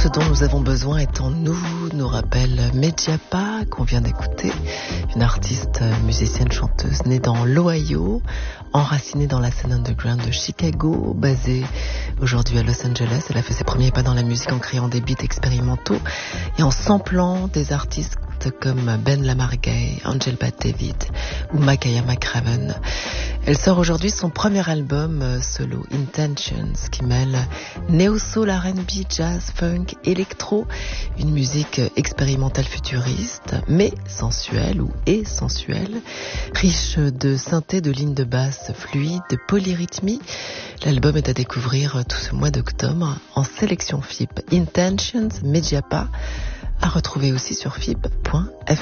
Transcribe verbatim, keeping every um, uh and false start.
dont nous avons besoin est en nous, nous rappelle Mediapa qu'on vient d'écouter, une artiste musicienne chanteuse née dans l'Ohio, enracinée dans la scène underground de Chicago, basée aujourd'hui à Los Angeles. Elle a fait ses premiers pas dans la musique en créant des beats expérimentaux et en samplant des artistes comme Ben Lamar-Gay, Angel Bat David ou Makaya McCraven. Elle sort aujourd'hui son premier album solo, Intentions, qui mêle néo-soul, R and B, jazz, funk, électro, une musique expérimentale futuriste, mais sensuelle ou et sensuelle, riche de synthés, de lignes de basse fluides, de polyrythmie. L'album est à découvrir tout ce mois d'octobre en sélection F I P. Intentions, Mediapa, à retrouver aussi sur F I P point F R.